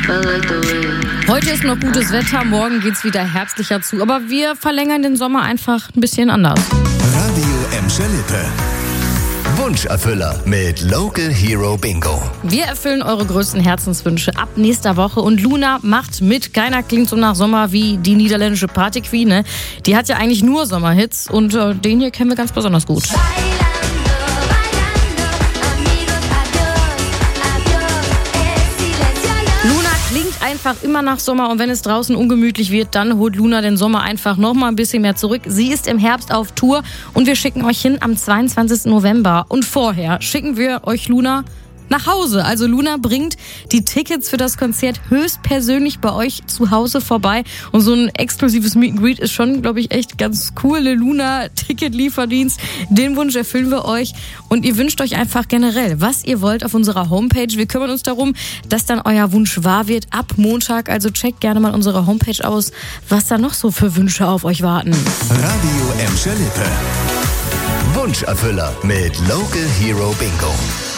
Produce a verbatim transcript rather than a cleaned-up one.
Heute ist noch gutes Wetter, morgen geht's wieder herbstlicher zu, aber wir verlängern den Sommer einfach ein bisschen anders. Radio Emscher Lippe. Wunscherfüller mit Local Hero Bingo. Wir erfüllen eure größten Herzenswünsche ab nächster Woche und Luna macht mit. Keiner klingt so nach Sommer wie die niederländische Partyqueen. Ne? Die hat ja eigentlich nur Sommerhits und äh, den hier kennen wir ganz besonders gut. Luna klingt einfach immer nach Sommer und wenn es draußen ungemütlich wird, dann holt Luna den Sommer einfach noch mal ein bisschen mehr zurück. Sie ist im Herbst auf Tour und wir schicken euch hin am zweiundzwanzigsten November. Und vorher schicken wir euch Luna nach Hause. Also Luna bringt die Tickets für das Konzert höchstpersönlich bei euch zu Hause vorbei. Und so ein exklusives Meet and Greet ist schon, glaube ich, echt ganz cool. Eine Luna-Ticket-Lieferdienst, den Wunsch erfüllen wir euch. Und ihr wünscht euch einfach generell, was ihr wollt auf unserer Homepage. Wir kümmern uns darum, dass dann euer Wunsch wahr wird ab Montag. Also checkt gerne mal unsere Homepage aus, was da noch so für Wünsche auf euch warten. Radio Emscher Lippe. Wunscherfüller mit Local Hero Bingo.